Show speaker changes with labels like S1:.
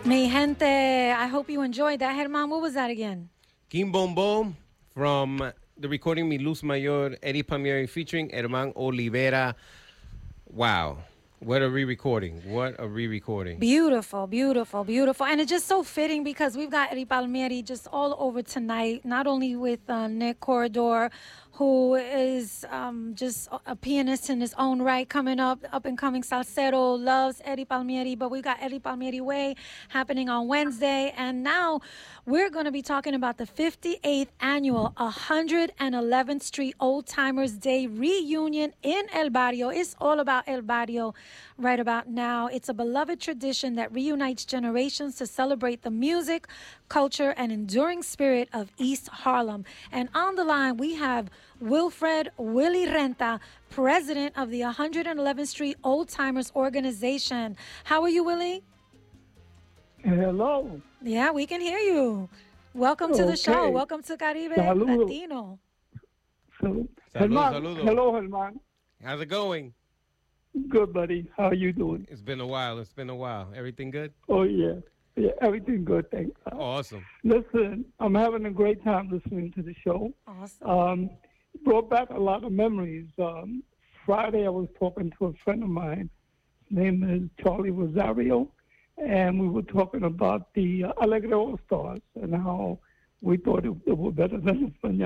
S1: Mi gente, I hope you enjoyed that. Herman, what was that again?
S2: Kim Bombo from the recording Mi Luz Mayor, Eddie Palmieri featuring Herman Olivera. Wow. What a re-recording. What a re-recording.
S1: Beautiful, beautiful, beautiful. And it's just so fitting because we've got Eddie Palmieri just all over tonight, not only with Nick Corridor, who is just a pianist in his own right, coming up and coming salsero, loves Eddie Palmieri, but we got Eddie Palmieri Way happening on Wednesday. And now we're going to be talking about the 58th annual 111th Street Old Timers Day reunion in El Barrio. It's all about El Barrio right about now. It's a beloved tradition that reunites generations to celebrate the music, culture, and enduring spirit of East Harlem. And on the line, we have Wilfred Willie Renta, president of the 111th Street Old Timers Organization. How are you, Willie?
S3: Hello.
S1: Yeah, we can hear you. Welcome to the show. Welcome to Caribe Latino.
S3: Hello, Herman.
S2: How's it going?
S3: Good, buddy. How are you doing?
S2: It's been a while. Everything good?
S3: Oh, yeah. Yeah, everything good, thanks.
S2: Awesome.
S3: Listen, I'm having a great time listening to the show.
S1: Awesome.
S3: Brought back a lot of memories. Friday, I was talking to a friend of mine. His name is Charlie Rosario, and we were talking about the Alegre All-Stars and how we thought it were better than Espanol.